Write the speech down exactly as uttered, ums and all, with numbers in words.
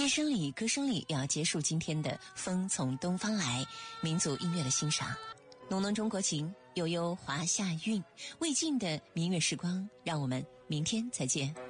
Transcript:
夜声里歌声里要结束今天的风从东方来民族音乐的欣赏。浓浓中国情，悠悠华夏韵，未尽的民乐时光，让我们明天再见。